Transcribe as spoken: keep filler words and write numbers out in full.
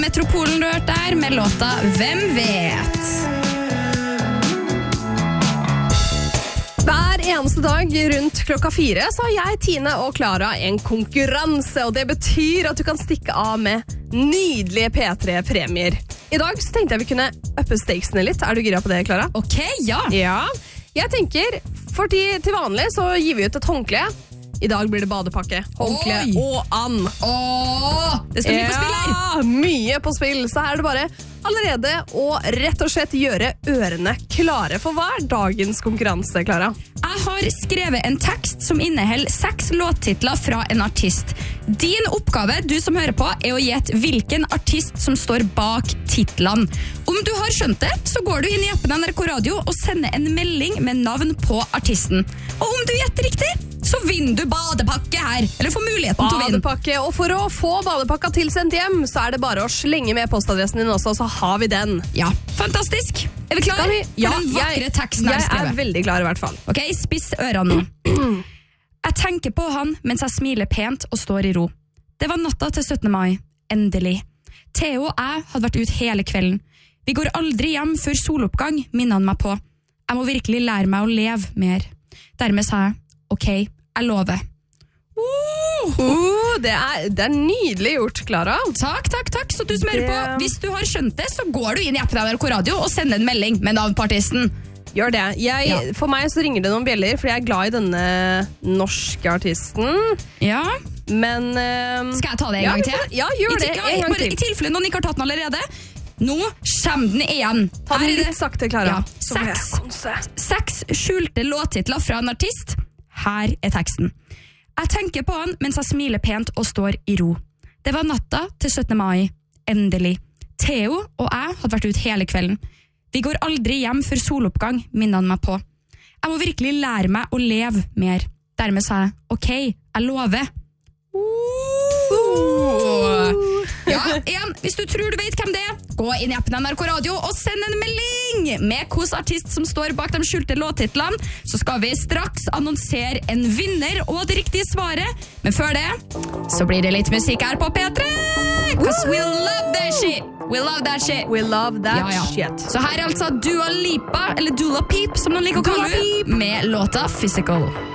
Metropolen du hørte der med låta Hvem vet? Hver eneste dag rundt klokka fire så har jeg, Tine og Klara en konkurranse, og det betyr at du kan stikke av med nydelige P tre-premier. I dag så tenkte jeg vi kunne uppe stakesene litt. Er du gira på det, Klara? Ok, ja. Ja. Jeg tenker, for til, til vanlig så gir vi ut et håndkle. I dag blir det badepakke, håndkle Oi. og and. Åh, det står mye på spill her. Ja, mye på spill. Så her er det bare allerede å rett og slett gjøre ørene klare. For hva er dagens konkurranse, Klara? Jeg har skrevet en tekst som inneholder seks låttitler fra en artist. Din oppgave, du som hører på, er å gjette hvilken artist som står bak titlene. Om du har skjønt det, så går du inn i appen N R K Radio og sender en melding med navn på artisten. Og om du gjetter riktig, så vinner du badepakke her. Eller får muligheten til å vinne. Badepakke, og for å få badepakka tilsendt hjem, så er det bare å slenge med postadressen din også, så har vi den. Ja, fantastisk. Er vi klare vi? for Ja, den vakre jeg, teksten jeg har jeg er skrevet? veldig klar i hvert fall. Ok, spiss ørene nå. Jeg tenker på han mens jeg smiler pent og står i ro. Det var natta til syttende mai. Endelig. Theo og jeg hadde vært ut hele kvelden. Vi går aldri hjem før soloppgang, minner han meg på. Jeg må virkelig lære meg å leve mer. Dermed sa jeg, ok, jeg lover. Uh, Uh, det, er, det er nydelig gjort, Klara. takk, takk, takk. Så du som hører på, Det- hvis du har skjønt det, så går du inn i appen N R K Radio og sender en melding med navn på artisten. Gjør det. Jeg, Ja. For meg så ringer det noen bjeller, fordi jeg er glad i denne norske artisten. Ja. Men eh, Skal jeg ta det en ja, gang vi til? får- Ja, gjør I, det ti- ja, en gang bare, I til. tilfelle noen ikke har tatt den allerede. Nå kommer den igjen. Ta Her den er det litt sakte, Klara. Ja, Så får jeg seks. konse. seks skjulte låttitler fra en artist. Her er teksten. Jeg tenker på han mens jeg smiler pent og står i ro. Det var natta til syttende mai. Endelig. Theo og jeg hadde vært ut hele kvelden. Vi går aldri hjem før soloppgang, minner han meg på. Jeg må virkelig lære meg å leve mer. Dermed sa jeg, ok, jeg lover. Ja, igjen, hvis du tror du vet hvem det er, gå inn i appen N R K Radio og send en melding med hvilken artist som står bak de skjulte låttitlene, så skal vi straks annonsere en vinner og det riktige svaret. Men før det, så blir det litt musikk her på P tre! Because we love that shit! We love that shit! We love that Ja, ja. shit. Så her er altså Dua Lipa, eller Dula Peep, som noen liker å kalle Dua henne, med låta Physical.